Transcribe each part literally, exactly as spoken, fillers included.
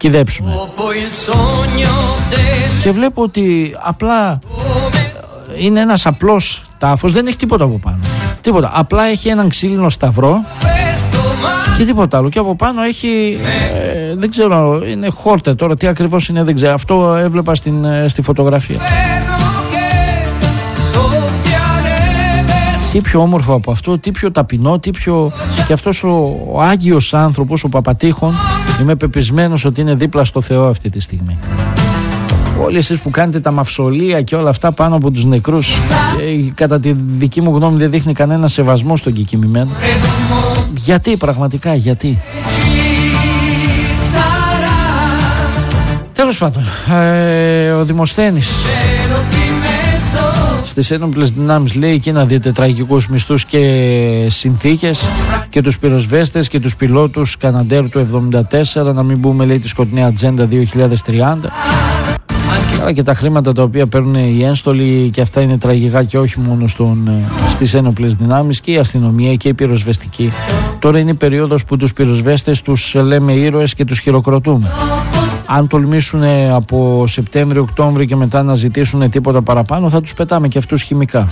κυδέψουν. Και βλέπω ότι απλά είναι ένας απλός τάφος, δεν έχει τίποτα από πάνω. Τίποτα. Απλά έχει έναν ξύλινο σταυρό και τίποτα άλλο. Και από πάνω έχει, ε, δεν ξέρω, είναι χόρτε τώρα, τι ακριβώς είναι, δεν ξέρω. Αυτό έβλεπα στην, στη φωτογραφία. Τι πιο όμορφο από αυτό, τι πιο ταπεινό, τι πιο... Και αυτός ο, ο Άγιος άνθρωπος, ο Παπατήχων, είμαι πεπισμένος ότι είναι δίπλα στο Θεό αυτή τη στιγμή. Όλοι εσείς που κάνετε τα μαυσολία και όλα αυτά πάνω από τους νεκρούς, και κατά τη δική μου γνώμη δεν δείχνει κανένα σεβασμό στον κεκοιμημένο. Γιατί πραγματικά, γιατί? Τέλος πάντων, ε, ο Δημοσθένης στις ένοπλες δυνάμεις λέει εκεί να δείτε τραγικούς μισθούς και συνθήκες και τους πυροσβέστες και τους πιλότους Καναντέρ του εβδομήντα τέσσερα, να μην πούμε λέει τη σκοτεινή ατζέντα δύο χιλιάδες τριάντα. Αλλά και τα χρήματα τα οποία παίρνουν οι ένστολοι, και αυτά είναι τραγικά και όχι μόνο στον, στις ένοπλες δυνάμεις, και η αστυνομία και η πυροσβεστική. Τώρα είναι η περίοδος που τους πυροσβέστες τους λέμε ήρωες και τους χειροκροτούμε. Αν τολμήσουν από Σεπτέμβριο, Οκτώβριο και μετά να ζητήσουν τίποτα παραπάνω, θα τους πετάμε και αυτούς χημικά.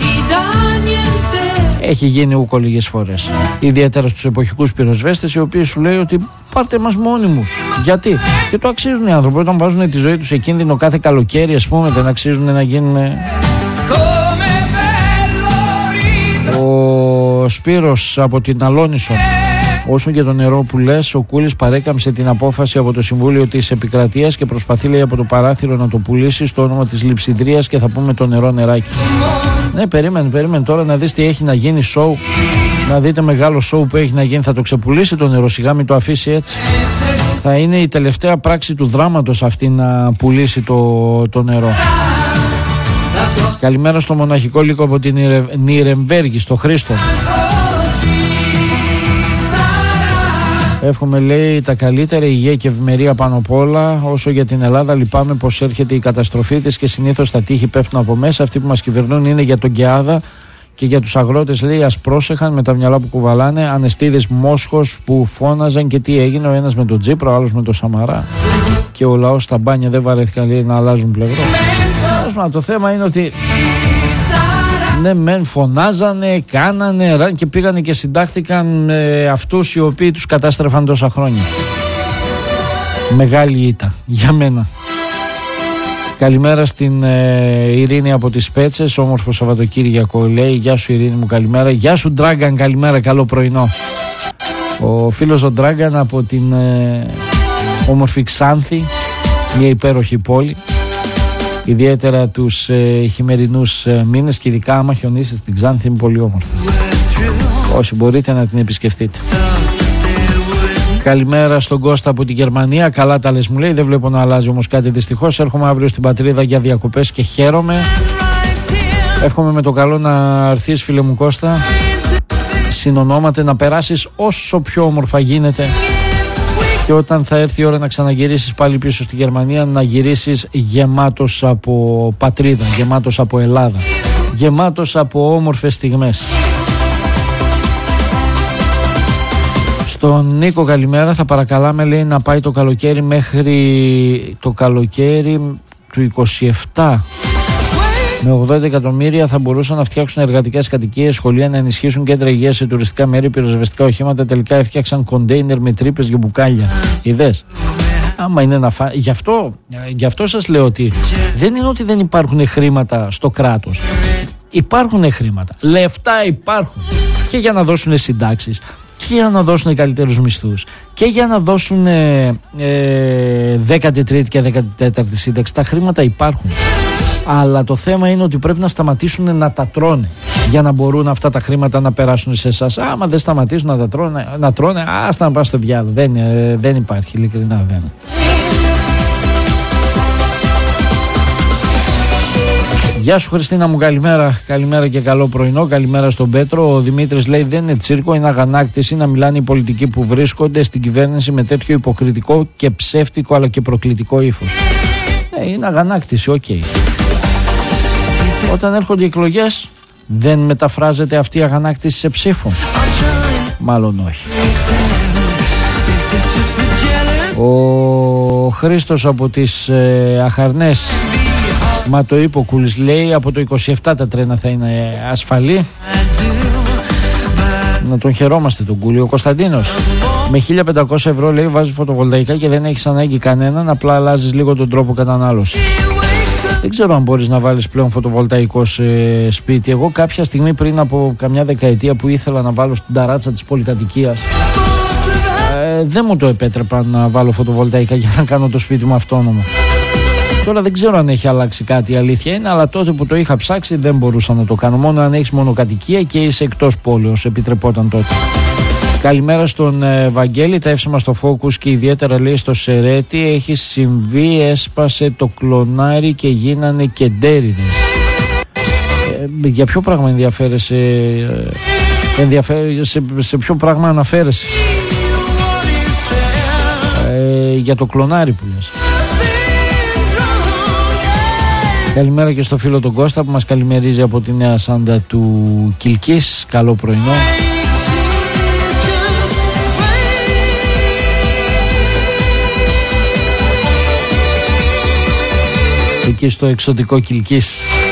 Έχει γίνει ούκο λίγες φορές. Ιδιαίτερα στους εποχικούς πυροσβέστες, οι οποίοι σου λέει ότι πάρτε μας μόνιμους. Γιατί? Και το αξίζουν οι άνθρωποι. Όταν βάζουν τη ζωή τους σε κίνδυνο κάθε καλοκαίρι, ας πούμε, δεν αξίζουν να γίνουν. Ο Σπύρος από την Αλόνισο. Όσο για το νερό που λες, ο Κούλης παρέκαμψε την απόφαση από το Συμβούλιο της Επικρατείας και προσπαθεί λέει από το παράθυρο να το πουλήσει στο όνομα της Λειψιδρίας και θα πούμε το νερό νεράκι. Ναι, περίμενε, περίμενε τώρα να δεις τι έχει να γίνει σοου. Να δείτε μεγάλο σοου που έχει να γίνει. Θα το ξεπουλήσει το νερό, σιγά μην το αφήσει έτσι. Θα είναι η τελευταία πράξη του δράματος αυτή να πουλήσει το, το νερό. Καλημέρα στο μοναχικό λύκο από την Νιρεμβέργη, στο Χρήστο. Εύχομαι λέει τα καλύτερα, υγεία και ευημερία πάνω απ' όλα. Όσο για την Ελλάδα λυπάμαι πως έρχεται η καταστροφή της και συνήθως τα τείχη πέφτουν από μέσα. Αυτοί που μας κυβερνούν είναι για τον Κεάδα και για τους αγρότες λέει ας πρόσεχαν με τα μυαλά που κουβαλάνε. Ανεστίδες Μόσχος που φώναζαν και τι έγινε, ο ένας με τον Τσίπρα, ο άλλος με τον Σαμαρά. Και ο λαός στα μπάνια δεν βαρέθηκαν λέει να αλλάζουν πλευρό. Το θέμα είναι ότι ναι μεν φωνάζανε, κάνανε και πήγανε και συντάχθηκαν ε, αυτούς οι οποίοι τους κατάστρεφαν τόσα χρόνια. Μεγάλη ήττα για μένα. Καλημέρα στην ε, Ειρήνη από τις Πέτσες, όμορφο Σαββατοκύριακο λέει. Γεια σου Ειρήνη μου, καλημέρα. Γεια σου Ντράγκαν, καλημέρα, καλό πρωινό. Ο φίλος ο Ντράγκαν από την ε, όμορφη Ξάνθη, μια υπέροχη πόλη. Ιδιαίτερα τους ε, χειμερινούς ε, μήνες και ειδικά άμα χιονίσει στην Ξάνθη είναι πολύ όμορφη. Όσοι μπορείτε να την επισκεφτείτε. Καλημέρα στον Κώστα από την Γερμανία. Καλά τα λες μου λέει, δεν βλέπω να αλλάζει όμως κάτι δυστυχώς. Έρχομαι αύριο στην πατρίδα για διακοπές και χαίρομαι. Εύχομαι με το καλό να έρθεις φίλε μου Κώστα. Συνονόμαται να περάσεις όσο πιο όμορφα γίνεται. Και όταν θα έρθει η ώρα να ξαναγυρίσεις πάλι πίσω στη Γερμανία, να γυρίσεις γεμάτος από πατρίδα, γεμάτος από Ελλάδα, γεμάτος από όμορφες στιγμές. Στον Νίκο καλημέρα, θα παρακαλάμε λέει να πάει το καλοκαίρι μέχρι το καλοκαίρι του είκοσι επτά. Με ογδόντα εκατομμύρια θα μπορούσαν να φτιάξουν εργατικές κατοικίες, σχολεία, να ενισχύσουν κέντρα υγείας σε τουριστικά μέρη, πυροσβεστικά οχήματα. Τελικά έφτιαξαν κοντέινερ με τρύπες για μπουκάλια. Είδες. Άμα είναι να φά... γι, αυτό, γι' αυτό σας λέω ότι δεν είναι ότι δεν υπάρχουν χρήματα στο κράτος. Υπάρχουν χρήματα. Λεφτά υπάρχουν. Και για να δώσουν συντάξεις. Και για να δώσουν καλύτερους μισθούς. Και για να δώσουν ε, ε, δέκατη τρίτη και δέκατη τέταρτη σύνταξη. Τα χρήματα υπάρχουν. Αλλά το θέμα είναι ότι πρέπει να σταματήσουν να τα τρώνε για να μπορούν αυτά τα χρήματα να περάσουν σε εσάς. Άμα δεν σταματήσουν να τα τρώνε, να τρώνε άστα να πας στο διάλογο. Δεν, ε, δεν υπάρχει, ειλικρινά δεν. Γεια σου Χριστίνα μου, καλημέρα. Καλημέρα και καλό πρωινό. Καλημέρα στον Πέτρο. Ο Δημήτρης λέει δεν είναι τσίρκο, είναι αγανάκτηση να μιλάνε οι πολιτικοί που βρίσκονται στην κυβέρνηση με τέτοιο υποκριτικό και ψεύτικο αλλά και προκλητικό ύφος. Ε, είναι αγανάκτηση, οκ. Okay. Όταν έρχονται οι εκλογές, δεν μεταφράζεται αυτή η αγανάκτηση σε ψήφο. Μάλλον όχι. Ο Χρήστος από τις ε, Αχαρνές, μα το είπε ο Κούλης, λέει από το είκοσι επτά τα τρένα θα είναι ασφαλή. Να τον χαιρόμαστε τον Κούλη. Ο Κωνσταντίνος, με χίλια πεντακόσια ευρώ λέει βάζεις φωτοβολταϊκά και δεν έχεις ανάγκη κανέναν, απλά αλλάζεις λίγο τον τρόπο κατανάλωσης. Δεν ξέρω αν μπορείς να βάλεις πλέον φωτοβολταϊκό σε σπίτι. Εγώ κάποια στιγμή πριν από καμιά δεκαετία που ήθελα να βάλω στην ταράτσα της πολυκατοικίας, ε, δεν μου το επέτρεπαν να βάλω φωτοβολταϊκά για να κάνω το σπίτι μου αυτόνομο. Τώρα δεν ξέρω αν έχει αλλάξει κάτι, η αλήθεια είναι, αλλά τότε που το είχα ψάξει δεν μπορούσα να το κάνω. Μόνο αν έχεις μονοκατοικία και είσαι εκτός πόλεως, επιτρεπόταν τότε. Καλημέρα στον ε, Βαγγέλη, τα εύσημα στο Focus και ιδιαίτερα λέει στο Σερέτι έχει συμβεί, έσπασε το κλονάρι και γίνανε κεντέριδες. Ε, για ποιο πράγμα ενδιαφέρεσαι, ε, ενδιαφέρεσαι σε, σε ποιο πράγμα αναφέρεσαι? Ε, για το κλονάρι που λες. Καλημέρα και στο φίλο τον Κώστα που μας καλημερίζει από τη Νέα Σάντα του Κιλκής. Καλό πρωινό. Εκεί στο εξωτικό Κιλκής.